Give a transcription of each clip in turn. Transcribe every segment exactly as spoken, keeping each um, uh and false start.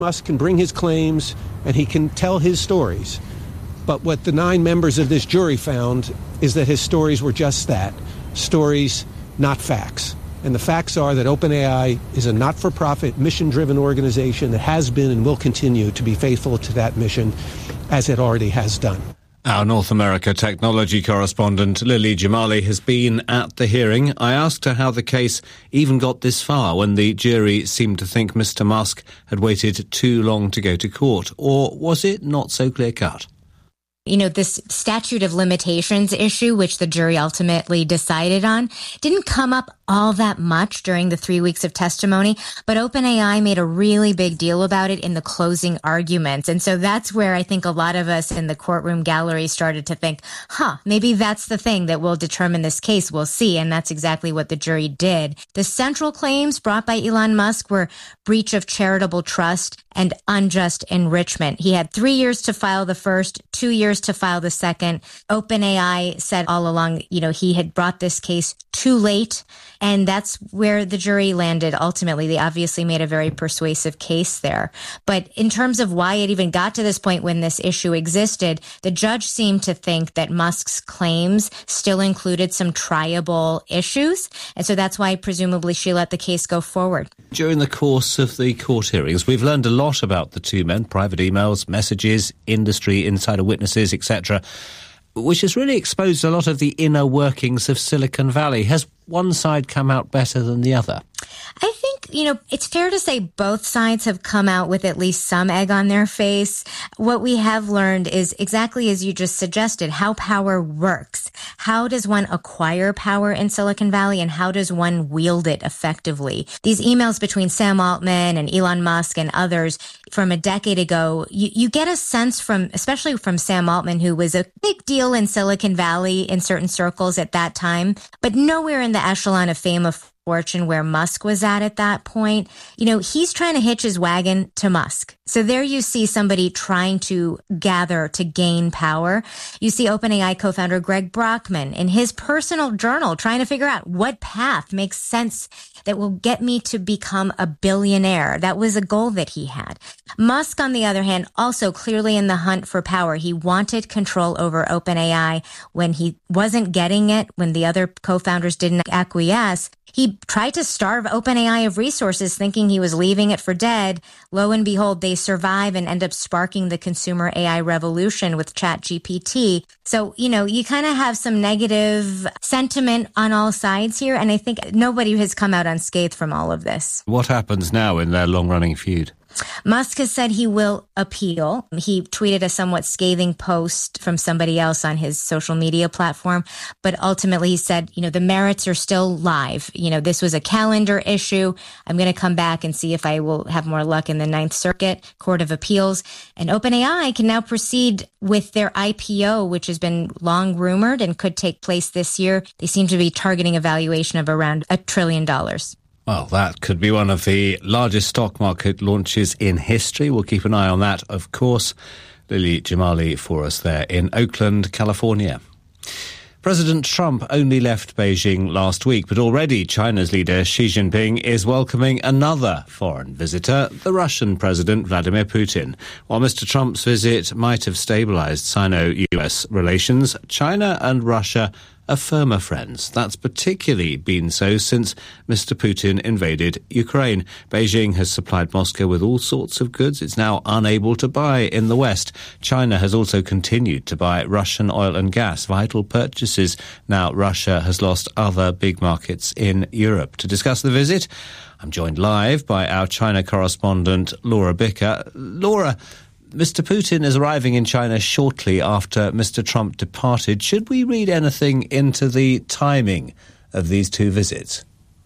Musk can bring his claims and he can tell his stories. But what the nine members of this jury found is that his stories were just that, stories, not facts. And the facts are that OpenAI is a not-for-profit, mission-driven organization that has been and will continue to be faithful to that mission, as it already has done. Our North America technology correspondent Lily Jamali has been at the hearing. I asked her how the case even got this far when the jury seemed to think Mister Musk had waited too long to go to court. Or was it not so clear-cut? You know, this statute of limitations issue, which the jury ultimately decided on, didn't come up all that much during the three weeks of testimony, but OpenAI made a really big deal about it in the closing arguments. And so that's where I think a lot of us in the courtroom gallery started to think, huh, maybe that's the thing that will determine this case. We'll see. And that's exactly what the jury did. The central claims brought by Elon Musk were breach of charitable trust and unjust enrichment. He had three years to file the first, two years to file the second. OpenAI said all along, you know, he had brought this case too late. And that's where the jury landed. Ultimately, they obviously made a very persuasive case there. But in terms of why it even got to this point when this issue existed, the judge seemed to think that Musk's claims still included some triable issues. And so that's why presumably she let the case go forward. During the course of the court hearings, we've learned a lot about the two men, private emails, messages, industry, insider witnesses, et cetera, which has really exposed a lot of the inner workings of Silicon Valley. Has one side come out better than the other? I think, you know, it's fair to say both sides have come out with at least some egg on their face. What we have learned is exactly as you just suggested, how power works. How does one acquire power in Silicon Valley and how does one wield it effectively? These emails between Sam Altman and Elon Musk and others from a decade ago, you, you get a sense from, especially from Sam Altman, who was a big deal in Silicon Valley in certain circles at that time, but nowhere in the echelon of fame of fortune where Musk was at at that point. You know, he's trying to hitch his wagon to Musk. So there you see somebody trying to gather to gain power. You see OpenAI co-founder Greg Brockman in his personal journal trying to figure out what path makes sense that will get me to become a billionaire. That was a goal that he had. Musk, on the other hand, also clearly in the hunt for power. He wanted control over OpenAI when he wasn't getting it, when the other co-founders didn't acquiesce. He tried to starve OpenAI of resources, thinking he was leaving it for dead. Lo and behold, they survive and end up sparking the consumer A I revolution with ChatGPT. So, you know, you kind of have some negative sentiment on all sides here. And I think nobody has come out unscathed from all of this. What happens now in their long-running feud? Musk has said he will appeal. He tweeted a somewhat scathing post from somebody else on his social media platform, but ultimately he said, you know, the merits are still live. You know, this was a calendar issue. I'm going to come back and see if I will have more luck in the Ninth Circuit Court of Appeals. And OpenAI can now proceed with their I P O, which has been long rumored and could take place this year. They seem to be targeting a valuation of around a trillion dollars. Well, that could be one of the largest stock market launches in history. We'll keep an eye on that, of course. Lily Jamali for us there in Oakland, California. President Trump only left Beijing last week, but already China's leader Xi Jinping is welcoming another foreign visitor, the Russian President Vladimir Putin. While Mister Trump's visit might have stabilized Sino-U S relations, China and Russia are firmer friends. That's particularly been so since Mister Putin invaded Ukraine. Beijing has supplied Moscow with all sorts of goods it's now unable to buy in the West. China has also continued to buy Russian oil and gas, vital purchases. Now Russia has lost other big markets in Europe. To discuss the visit, I'm joined live by our China correspondent, Laura Bicker. Laura, Mister Putin is arriving in China shortly after Mister Trump departed. Should we read anything into the timing of these two visits?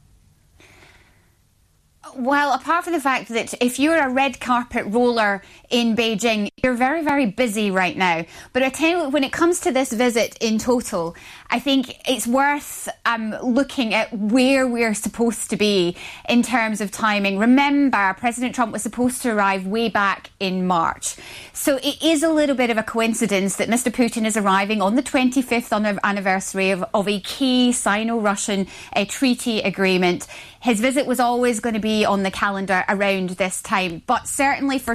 Well, apart from the fact that if you're a red carpet roller in Beijing, you're very, very busy right now. But I tell you, when it comes to this visit in total, I think it's worth um, looking at where we're supposed to be in terms of timing. Remember, President Trump was supposed to arrive way back in March. So it is a little bit of a coincidence that Mister Putin is arriving on the twenty-fifth anniversary of, of a key Sino-Russian uh, treaty agreement. His visit was always going to be be on the calendar around this time. But certainly for